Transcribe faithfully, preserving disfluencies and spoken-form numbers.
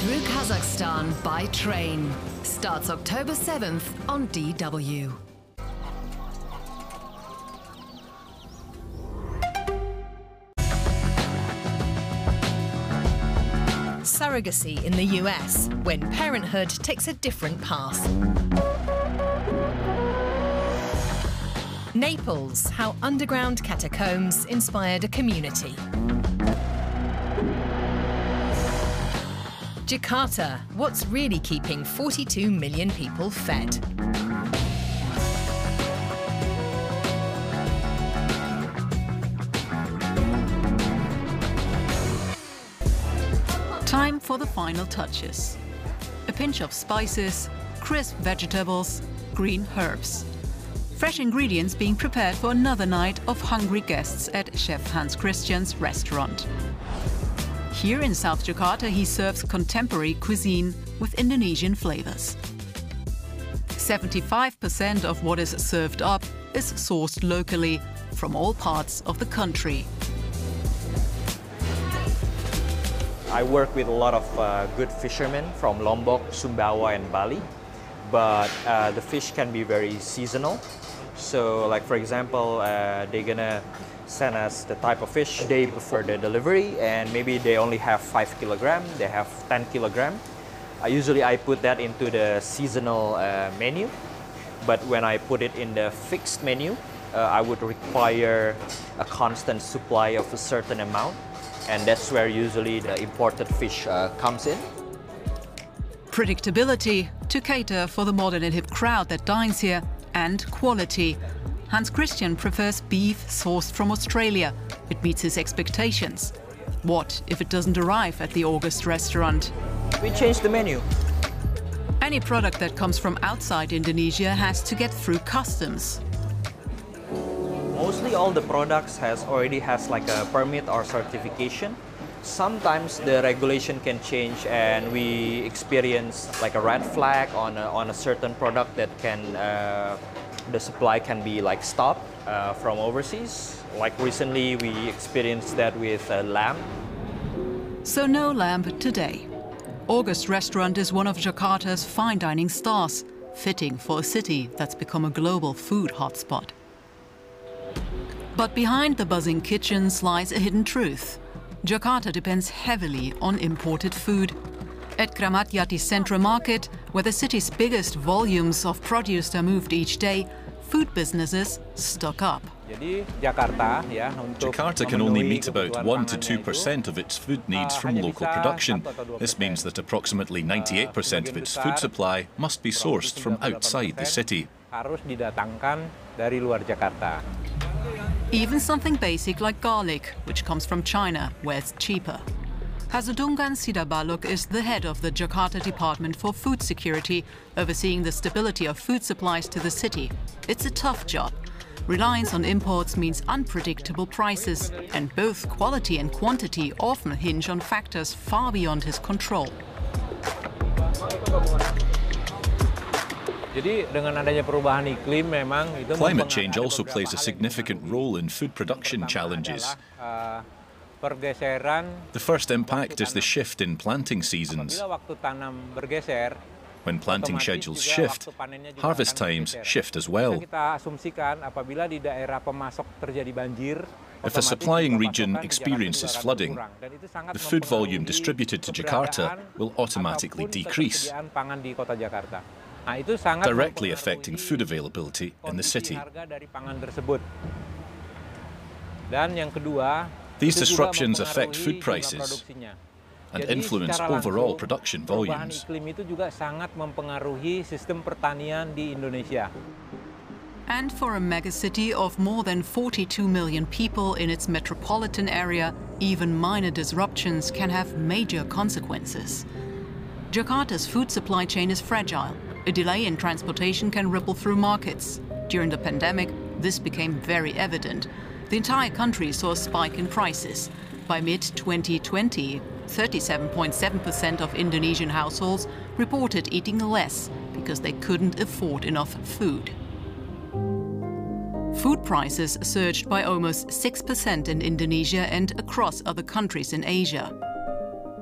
through Kazakhstan by train. Starts October seventh on D W. Surrogacy in the U S, when parenthood takes a different path. Naples, how underground catacombs inspired a community. Jakarta, what's really keeping forty-two million people fed. Time for the final touches. A pinch of spices, crisp vegetables, green herbs. Fresh ingredients being prepared for another night of hungry guests at Chef Hans Christian's restaurant. Here in South Jakarta, he serves contemporary cuisine with Indonesian flavors. seventy-five percent of what is served up is sourced locally from all parts of the country. I work with a lot of uh, good fishermen from Lombok, Sumbawa and Bali, but uh, the fish can be very seasonal. So like for example, uh, they're gonna send us the type of fish day before the delivery, and maybe they only have five kilogram, they have ten kilogram. Uh, usually I put that into the seasonal uh, menu, but when I put it in the fixed menu, uh, I would require a constant supply of a certain amount. And that's where usually the imported fish uh, comes in. Predictability to cater for the modern and hip crowd that dines here, and quality. Hans Christian prefers beef sourced from Australia. It meets his expectations. What if it doesn't arrive at the August restaurant? We changed the menu. Any product that comes from outside Indonesia has to get through customs. Mostly all the products has already has like a permit or certification. Sometimes the regulation can change and we experience like a red flag on a, on a certain product that can, uh, the supply can be like stopped uh, from overseas. Like recently we experienced that with uh, lamb. So no lamb today. August Restaurant is one of Jakarta's fine dining stars, fitting for a city that's become a global food hotspot. But behind the buzzing kitchens lies a hidden truth. Jakarta depends heavily on imported food. At Kramat Jati Sentra Market, where the city's biggest volumes of produce are moved each day, food businesses stock up. Jakarta can only meet about one to two percent of its food needs from local production. This means that approximately ninety-eight percent of its food supply must be sourced from outside the city. Even something basic like garlic, which comes from China, where it's cheaper. Hazudungan Sidabaluk is the head of the Jakarta Department for Food Security, overseeing the stability of food supplies to the city. It's a tough job. Reliance on imports means unpredictable prices, and both quality and quantity often hinge on factors far beyond his control. Climate change also plays a significant role in food production challenges. The first impact is the shift in planting seasons. When planting schedules shift, harvest times shift as well. If a supplying region experiences flooding, the food volume distributed to Jakarta will automatically decrease, directly affecting food availability in the city. These disruptions affect food prices and influence overall production volumes. And for a megacity of more than forty-two million people in its metropolitan area, even minor disruptions can have major consequences. Jakarta's food supply chain is fragile. A delay in transportation can ripple through markets. During the pandemic, this became very evident. The entire country saw a spike in prices. By mid twenty twenty, thirty-seven point seven percent of Indonesian households reported eating less because they couldn't afford enough food. Food prices surged by almost six percent in Indonesia and across other countries in Asia.